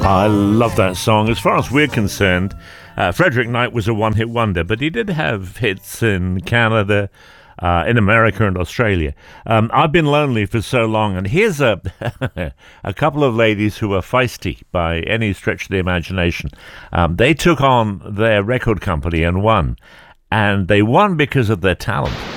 I love that song. As far as we're concerned, Frederick Knight was a one-hit wonder, but he did have hits in Canada, in America and Australia. I've been lonely for so long, and here's a a couple of ladies who are feisty by any stretch of the imagination. They took on their record company and won. And they won because of their talent.